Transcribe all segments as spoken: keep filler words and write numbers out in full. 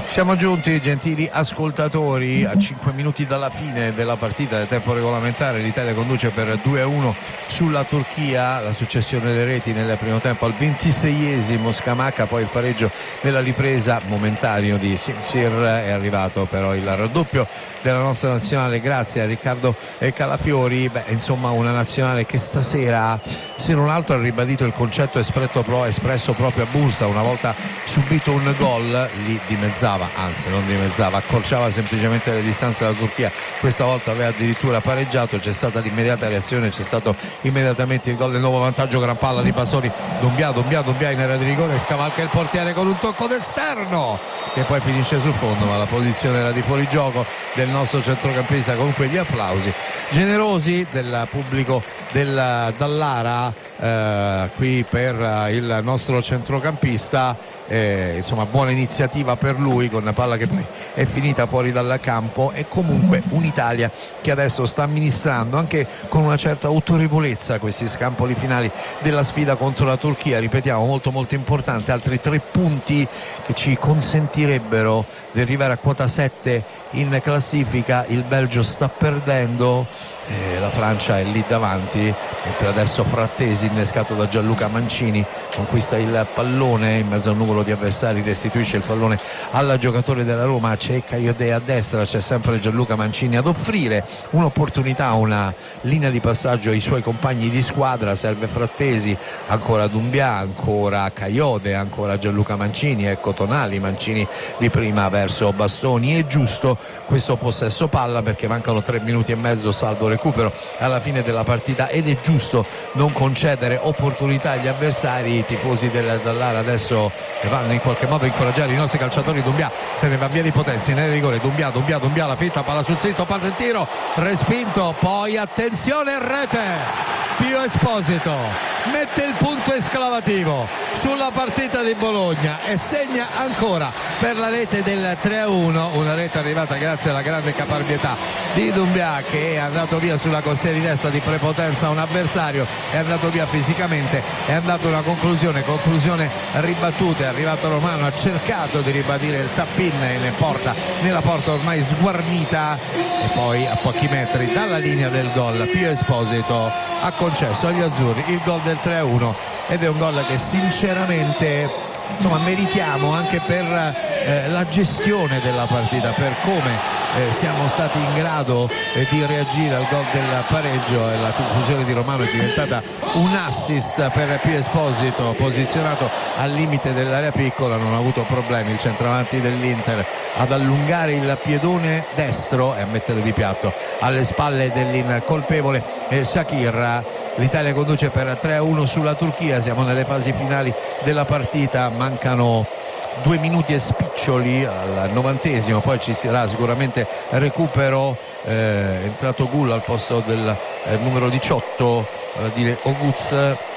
Siamo giunti, gentili ascoltatori, a cinque minuti dalla fine della partita del tempo regolamentare. L'Italia conduce per due a uno sulla Turchia. La successione delle reti nel primo tempo al ventiseiesimo Scamacca, poi il pareggio nella ripresa momentaneo di Simsir. È arrivato però il raddoppio della nostra nazionale grazie a Riccardo Calafiori. Beh, insomma, una nazionale che stasera, se non altro, ha ribadito il concetto espresso, pro, espresso proprio a Bursa. Una volta subito un gol li dimezzava, anzi non dimezzava, accorciava semplicemente le distanze della Turchia. Questa volta aveva addirittura pareggiato, c'è stata l'immediata reazione, c'è stato immediatamente il gol del nuovo vantaggio. Gran palla di Pastore, Doumbia, Doumbia, Doumbia in area di rigore, scavalca il portiere con un tocco d'esterno che poi finisce sul fondo, ma la posizione era di fuorigioco del nostro centrocampista. Comunque gli applausi generosi del pubblico del Dallara eh, qui per il nostro centrocampista. Eh, insomma, buona iniziativa per lui, con una palla che poi è finita fuori dal campo. E comunque un'Italia che adesso sta amministrando anche con una certa autorevolezza questi scampoli finali della sfida contro la Turchia. Ripetiamo, molto molto importante, altri tre punti che ci consentirebbero di arrivare a quota sette in classifica. Il Belgio sta perdendo, eh, la Francia è lì davanti, mentre adesso Frattesi, innescato da Gianluca Mancini, conquista il pallone in mezzo a un numero di avversari, restituisce il pallone al giocatore della Roma. C'è Kayode a destra, c'è sempre Gianluca Mancini ad offrire un'opportunità, una linea di passaggio ai suoi compagni di squadra. Serve Frattesi, ancora Doumbia, ancora Kayode, ancora Gianluca Mancini, ecco Tonali, Mancini di prima verso Bastoni. È giusto questo possesso palla perché mancano tre minuti e mezzo salvo recupero alla fine della partita, ed è giusto non concedere opportunità agli avversari. I tifosi del Dallara adesso vanno in qualche modo a incoraggiare i nostri calciatori. Doumbia se ne va via di potenza in area di rigore, Doumbia, Doumbia, Doumbia, la fitta, palla sul sinistro, parte il tiro, respinto, poi attenzione, rete, Pio Esposito mette il punto esclamativo sulla partita di Bologna e segna ancora per la rete del tre a uno, una rete arrivata grazie alla grande caparbietà di Doumbia, che è andato via sulla corsia di destra di prepotenza a un avversario, è andato via fisicamente, è andato una conclusione conclusione ribattuta. È arrivato Romano, ha cercato di ribadire il tap-in in porta, nella porta ormai sguarnita, e poi a pochi metri dalla linea del gol Pio Esposito ha concesso agli azzurri il gol del tre a uno, ed è un gol che sinceramente, insomma, meritiamo anche per eh, la gestione della partita, per come eh, siamo stati in grado eh, di reagire al gol del pareggio. E la conclusione di Romano è diventata un assist per Pio Esposito, posizionato al limite dell'area piccola. Non ha avuto problemi il centravanti dell'Inter ad allungare il piedone destro e a mettere di piatto alle spalle dell'incolpevole eh, Shakir. L'Italia conduce per tre a uno sulla Turchia. Siamo nelle fasi finali della partita, mancano due minuti e spiccioli al novantesimo, poi ci sarà sicuramente recupero. Eh, è entrato Gul al posto del eh, numero diciotto, a dire Oguz,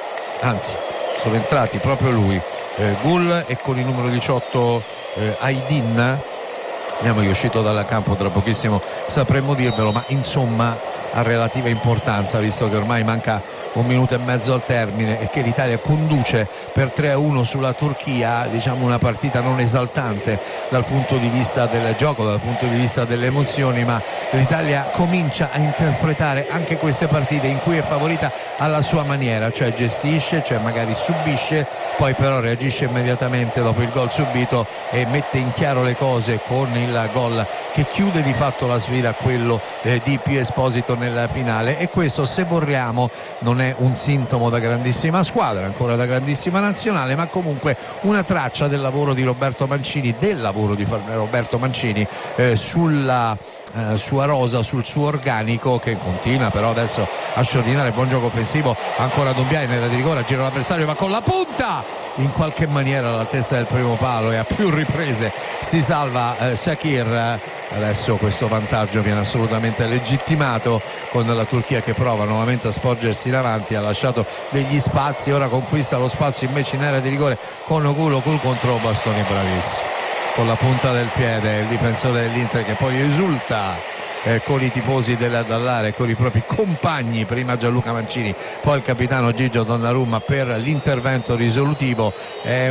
anzi sono entrati proprio lui, eh, Gul, e con il numero diciotto eh, Aydin. Vediamo che è uscito dal campo, tra pochissimo sapremo dirvelo, ma insomma ha relativa importanza, visto che ormai manca un minuto e mezzo al termine e che l'Italia conduce per tre a uno sulla Turchia. Diciamo una partita non esaltante dal punto di vista del gioco, dal punto di vista delle emozioni, ma l'Italia comincia a interpretare anche queste partite in cui è favorita alla sua maniera, cioè gestisce, cioè magari subisce, poi però reagisce immediatamente dopo il gol subito e mette in chiaro le cose con il gol che chiude di fatto la sfida, quello eh, di Pio Esposito nel finale. E questo, se vogliamo, non è un sintomo da grandissima squadra, ancora da grandissima nazionale, ma comunque una traccia del lavoro di Roberto Mancini, del lavoro di Roberto Mancini eh, sulla eh, sua rosa, sul suo organico, che continua però adesso a sciorinare. Buon gioco offensivo, ancora Doumbia in area di rigore, gira l'avversario, va con la punta in qualche maniera all'altezza del primo palo e a più riprese si salva eh, Shakir. Adesso questo vantaggio viene assolutamente legittimato con la Turchia che prova nuovamente a sporgersi in avanti, ha lasciato degli spazi, ora conquista lo spazio invece in area di rigore con Ogul, Ogul contro Bastoni, bravissimo con la punta del piede il difensore dell'Inter, che poi esulta Eh, con i tifosi della Dallara e con i propri compagni, prima Gianluca Mancini, poi il capitano Gigio Donnarumma per l'intervento risolutivo. È